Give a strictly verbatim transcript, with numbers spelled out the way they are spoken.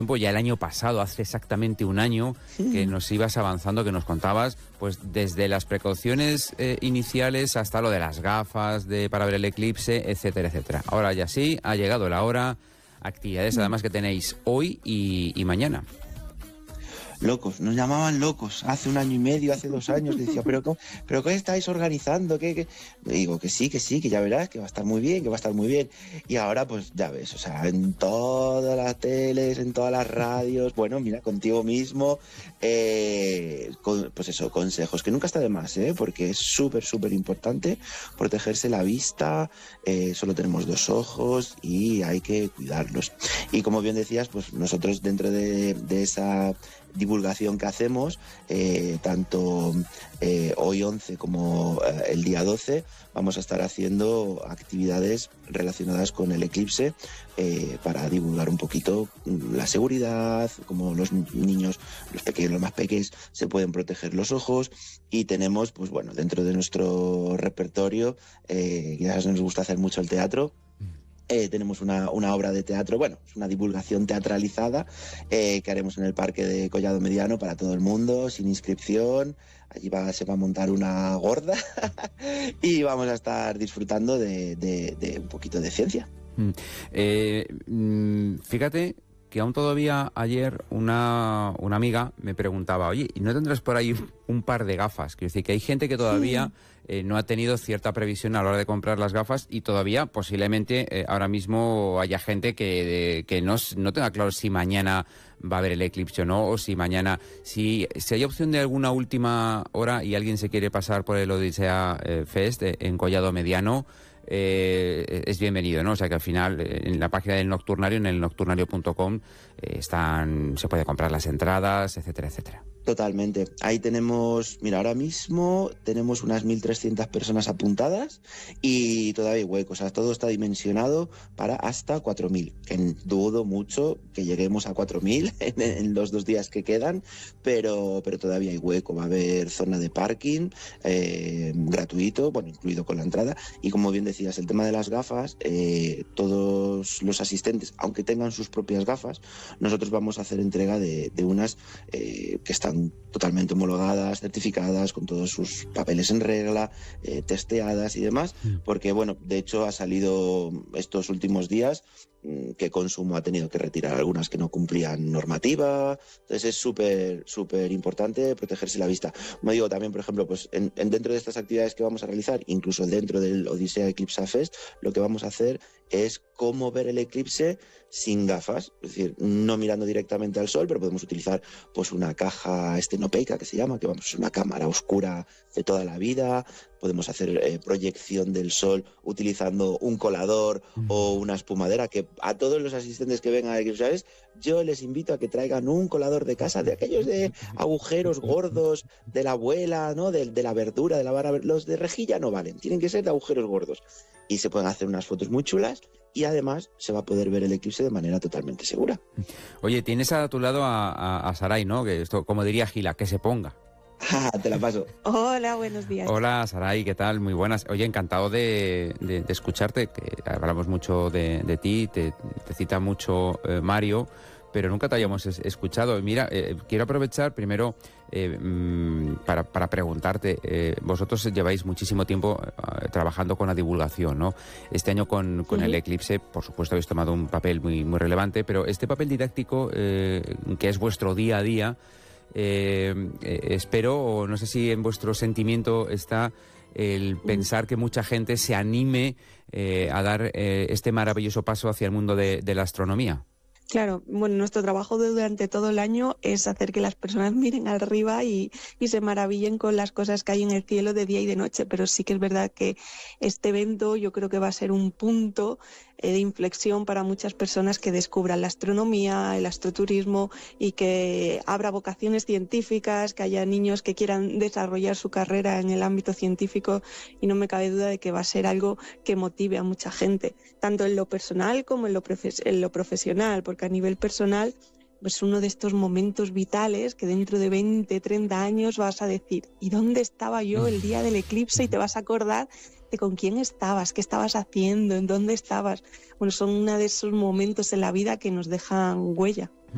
Ya el año pasado, hace exactamente un año, que nos ibas avanzando, que nos contabas, pues desde las precauciones eh, iniciales hasta lo de las gafas de para ver el eclipse, etcétera, etcétera. Ahora ya sí, ha llegado la hora, actividades además que tenéis hoy y, y mañana. Locos, nos llamaban locos hace un año y medio, hace dos años, que decía, pero ¿cómo, pero qué estáis organizando? ¿Qué, qué? Le digo que sí, que sí, que ya verás, que va a estar muy bien, que va a estar muy bien. Y ahora pues ya ves, o sea, en todas las teles, en todas las radios, bueno, mira, contigo mismo, eh, con, pues eso, consejos, que nunca está de más, ¿eh? Porque es súper, súper importante protegerse la vista, eh, solo tenemos dos ojos y hay que cuidarlos. Y como bien decías, pues nosotros dentro de, de esa divulgación que hacemos, eh, tanto eh, hoy once como eh, el día doce, vamos a estar haciendo actividades relacionadas con el eclipse eh, para divulgar un poquito la seguridad, cómo los niños, los pequeños, los más pequeños, se pueden proteger los ojos. Y tenemos, pues bueno, dentro de nuestro repertorio, eh, quizás nos gusta hacer mucho el teatro. Eh, tenemos una, una obra de teatro, bueno, es una divulgación teatralizada eh, que haremos en el Parque de Collado Mediano para todo el mundo, sin inscripción. Allí va, se va a montar una gorda y vamos a estar disfrutando de, de, de un poquito de ciencia. Mm. Eh, mm, fíjate que aún todavía ayer una, una amiga me preguntaba, oye, ¿y no tendrás por ahí un par de gafas? Quiero decir que hay gente que todavía eh, no ha tenido cierta previsión a la hora de comprar las gafas y todavía posiblemente eh, ahora mismo haya gente que, de, que no, no tenga claro si mañana va a haber el eclipse o no, o si mañana, si, si hay opción de alguna última hora y alguien se quiere pasar por el Odisea eh, Fest eh, en Collado Mediano, Eh, es bienvenido, ¿no? O sea que al final en la página del Nocturnario, en el nocturnario punto com, eh, están, se puede comprar las entradas, etcétera, etcétera. Totalmente. Ahí tenemos, mira, ahora mismo tenemos unas mil trescientas personas apuntadas y todavía hay huecos. O sea, todo está dimensionado para hasta cuatro mil. Que dudo mucho que lleguemos a cuatro mil en, en los dos días que quedan, pero, pero todavía hay hueco. Va a haber zona de parking eh, gratuito, bueno, incluido con la entrada. Y como bien decías, el tema de las gafas, eh, todos los asistentes, aunque tengan sus propias gafas, nosotros vamos a hacer entrega de, de unas eh, que están totalmente homologadas, certificadas, con todos sus papeles en regla, eh, testeadas y demás, porque bueno, de hecho ha salido estos últimos días que Consumo ha tenido que retirar algunas que no cumplían normativa. Entonces es súper, súper importante protegerse la vista. Como digo, también, por ejemplo, pues en, en dentro de estas actividades que vamos a realizar, incluso dentro del Odisea Eclipse Fest, lo que vamos a hacer es cómo ver el eclipse sin gafas, es decir, no mirando directamente al sol, pero podemos utilizar pues una caja estenopeica que se llama, que vamos, es una cámara oscura de toda la vida. Podemos hacer eh, proyección del sol utilizando un colador mm. o una espumadera, que a todos los asistentes que vengan a Eclipse Fest, yo les invito a que traigan un colador de casa, de aquellos de agujeros gordos, de la abuela, ¿no? de, de la verdura, de la vara. Los de rejilla no valen, tienen que ser de agujeros gordos. Y se pueden hacer unas fotos muy chulas y además se va a poder ver el eclipse de manera totalmente segura. Oye, tienes a tu lado a, a, a Saray, ¿no? Que esto, como diría Gila, que se ponga. Ah, te la paso. Hola, buenos días. Hola, Saray, ¿qué tal? Muy buenas. Oye, encantado de, de, de escucharte, que hablamos mucho de, de ti, te, te cita mucho eh, Mario, pero nunca te hayamos es, escuchado. Mira, eh, quiero aprovechar primero eh, para, para preguntarte, eh, vosotros lleváis muchísimo tiempo eh, trabajando con la divulgación, ¿no? Este año con, con uh-huh. el eclipse, por supuesto, habéis tomado un papel muy, muy relevante, pero este papel didáctico, eh, que es vuestro día a día, Eh, eh, espero, o no sé si en vuestro sentimiento está el pensar que mucha gente se anime eh, a dar eh, este maravilloso paso hacia el mundo de, de la astronomía. Claro, bueno, nuestro trabajo de durante todo el año es hacer que las personas miren arriba y, y se maravillen con las cosas que hay en el cielo de día y de noche, pero sí que es verdad que este evento yo creo que va a ser un punto eh, de inflexión para muchas personas que descubran la astronomía, el astroturismo y que abra vocaciones científicas, que haya niños que quieran desarrollar su carrera en el ámbito científico, y no me cabe duda de que va a ser algo que motive a mucha gente, tanto en lo personal como en lo, profes- en lo profesional, porque a nivel personal, pues uno de estos momentos vitales que dentro de veinte, treinta años vas a decir, ¿y dónde estaba yo el día del eclipse? Y te vas a acordar de con quién estabas, qué estabas haciendo, en dónde estabas. Bueno, son uno de esos momentos en la vida que nos dejan huella.